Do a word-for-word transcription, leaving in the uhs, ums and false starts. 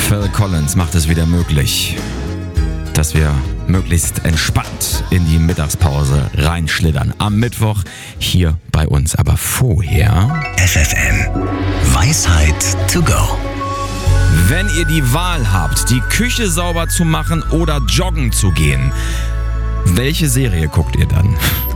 Phil Collins macht es wieder möglich, dass wir möglichst entspannt in die Mittagspause reinschlittern. Am Mittwoch hier bei uns. Aber vorher... F F M. Weisheit to go. Wenn ihr die Wahl habt, die Küche sauber zu machen oder joggen zu gehen, welche Serie guckt ihr dann?